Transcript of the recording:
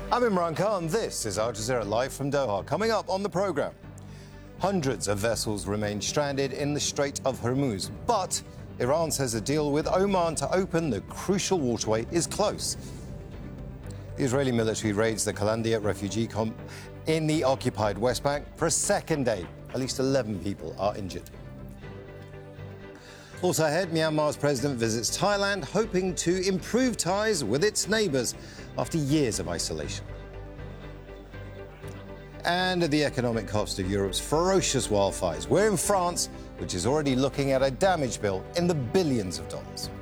I'm Imran Khan. This is Al Jazeera Live from Doha. Coming up on the programme, hundreds of vessels remain stranded in the Strait of Hormuz, but Iran says a deal with Oman to open the crucial waterway is close. The Israeli military raids the Kalandia refugee camp in the occupied West Bank for a second day. At least 11 people are injured. Also ahead, Myanmar's president visits Thailand, hoping to improve ties with its neighbours after years of isolation. And the economic cost of Europe's ferocious wildfires. We're in France, which is already looking at a damage bill in the billions of dollars.